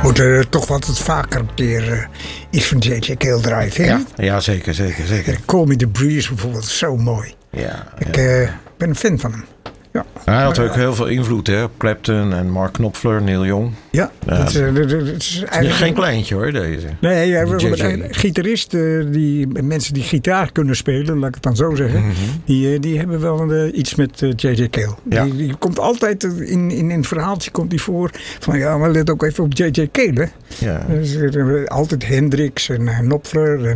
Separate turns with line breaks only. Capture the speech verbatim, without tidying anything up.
Moeten er toch wat het vaker een keer uh, iets van J J. Cale draaien, vind je
Ja,
niet?
ja, zeker, zeker, zeker.
Call Me The Breeze bijvoorbeeld, zo mooi.
Ja,
Ik
ja.
uh, ben een fan van hem. Ja.
Hij had
Maar,
ook heel veel invloed, hè? Clapton en Mark Knopfler, Neil Young.
Ja,
Ja.
dat, uh, dat, dat is
Het is
eigenlijk...
geen kleintje hoor, deze.
Nee, hij
Die
was
J J.
een gitarist, uh, die, mensen die gitaar kunnen spelen, laat ik het dan zo zeggen,
Mm-hmm.
die, uh, die hebben wel uh, iets met uh, J J. Cale.
Ja.
Die, die komt altijd uh, in, in een verhaaltje komt die voor van ja, maar let ook even op J J. Cale. Hè?
Ja.
Dus, uh, altijd Hendrix en uh, Knopfler. En